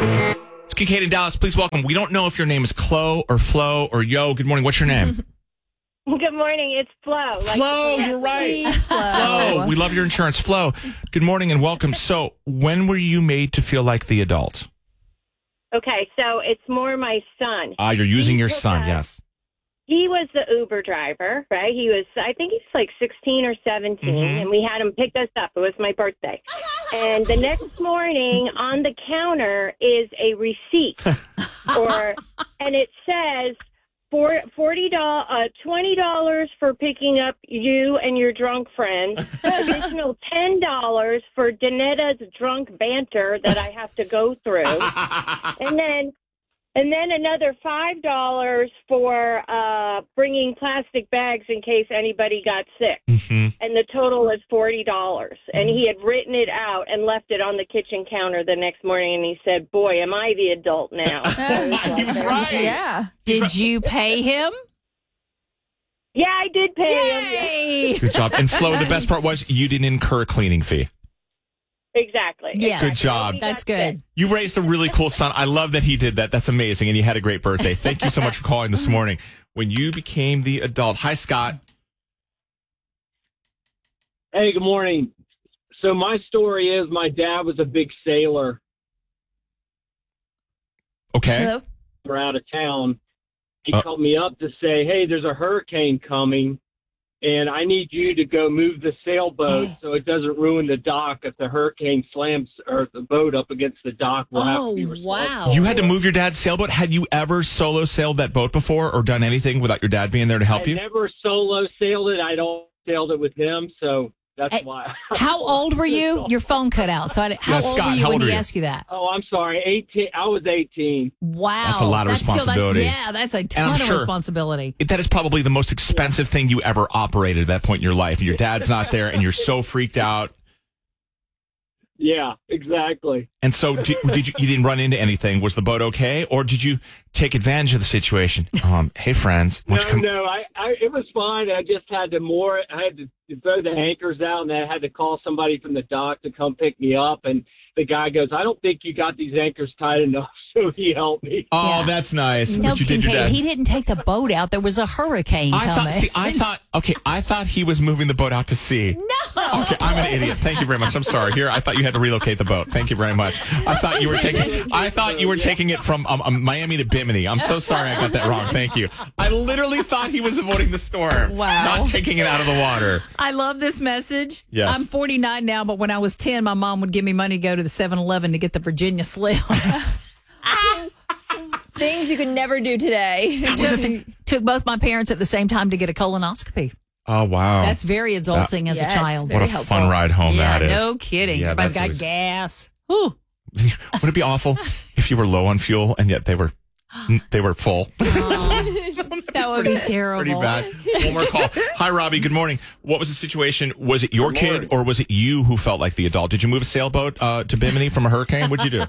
It's Kincaid in Dallas. Please welcome. We don't know if your name is Chloe or Flo or Yo. Good morning. What's your name? Good morning. It's Flo. Flo, you're right. Flo. We love your insurance. Flo, good morning and welcome. So, when were you made to feel like the adult? Okay, so it's more my son. You're using your son, yes. He was the Uber driver, right? I think he's like 16 or 17, and we had him pick us up. It was my birthday. And the next morning on the counter is a receipt, and it says $20 for picking up you and your drunk friend, additional $10 for Danetta's drunk banter that I have to go through, and then another $5 for bringing plastic bags in case anybody got sick. And the total is $40. And he had written it out and left it on the kitchen counter the next morning. And he said, "Boy, am I the adult now." He was right. Yeah. Did you pay him? Yeah, I did pay him. Yay! Good job. And Flo, the best part was you didn't incur a cleaning fee. Exactly. Yes. Good job. That's good. You raised a really cool son. I love that he did that. That's amazing. And you had a great birthday. Thank you so much for calling this morning. When you became the adult. Hi, Scott. Hey, good morning. So my story is my dad was a big sailor. Okay. Hello? We're out of town. He called me up to say, "Hey, there's a hurricane coming, and I need you to go move the sailboat so it doesn't ruin the dock. If the hurricane slams or the boat up against the dock, we'll have to be responsible." Wow. You had to move your dad's sailboat. Had you ever solo sailed that boat before or done anything without your dad being there to help I you? never solo sailed it. I don't sailed it with him, so that's why. How old were you? Your phone cut out. So how old Scott, were you how when old he are you? asked you that? Oh, I'm sorry. 18. I was 18. Wow. That's a lot of responsibility. That's a ton of responsibility. That is probably the most expensive thing you ever operated at that point in your life. Your dad's not there and you're so freaked out. Yeah, exactly. And so you didn't run into anything. Was the boat okay? Or did you take advantage of the situation? Hey, friends. No, it was fine. I just had to throw the anchors out, and I had to call somebody from the dock to come pick me up. And the guy goes, "I don't think you got these anchors tight enough," so he helped me. Oh, that's nice. No, But you did your Kincaid, dad. he didn't take the boat out. There was a hurricane coming. I thought he was moving the boat out to sea. No. Okay, I'm an idiot. Thank you very much. I'm sorry. I thought you had to relocate the boat. Thank you very much. I thought you were taking it from Miami to Bimini. I'm so sorry I got that wrong. Thank you. I literally thought he was avoiding the storm. Wow. Not taking it out of the water. I love this message. Yes. I'm 49 now, but when I was 10, my mom would give me money to go to the 7-Eleven to get the Virginia Slims. Things you could never do today. Took both my parents at the same time to get a colonoscopy. Oh, wow. That's very adulting as a child. What a fun ride home that is. No kidding. Yeah, Everybody's that's got always- gas. Whew. Would it be awful if you were low on fuel and yet they were full? That would be terrible. Pretty bad. One more call. Hi, Robbie. Good morning. What was the situation? Was it your kid or was it you who felt like the adult? Did you move a sailboat to Bimini from a hurricane? What'd you do?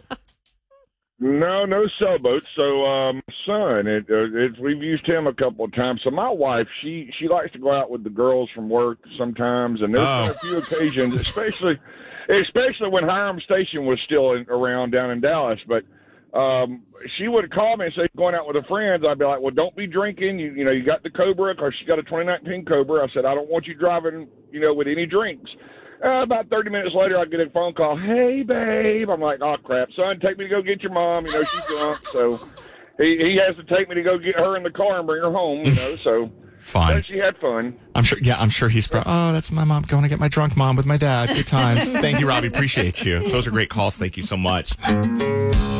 No sailboat. So, son, we've used him a couple of times. So my wife, she likes to go out with the girls from work sometimes, and there's been a few occasions, especially when Hiram Station was still around down in Dallas. But she would call me and say, going out with her friends. I'd be like, well, don't be drinking. You got the Cobra, because she got a 2019 Cobra. I said, I don't want you driving, with any drinks. About 30 minutes later, I get a phone call. "Hey, babe." I'm like, "Oh, crap. Son, take me to go get your mom. She's drunk." So he has to take me to go get her in the car and bring her home, so. Fine. She had fun. I'm sure he's that's my mom going to get my drunk mom with my dad. Good times. Thank you, Robbie. Appreciate you. Those are great calls. Thank you so much.